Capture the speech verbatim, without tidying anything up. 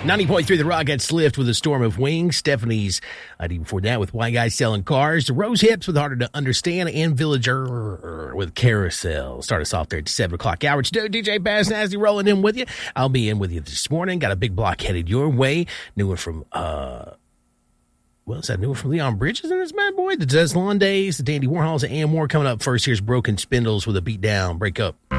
ninety point three The Rock at Slift with a storm of wings. Stephanie's I D before that with White Guys Selling Cars. The Rose Hips with Harder to Understand. And Villager with Carousel. Start us off there at seven o'clock hour. Today, D J Baz Nasty rolling in with you. I'll be in with you this morning. Got a big block headed your way. New one from, uh, well, is that new one from Leon Bridges in this bad boy? The Deslon Days, the Dandy Warhols, and more coming up first. Here's Broken Spindles with a beat down. Break up.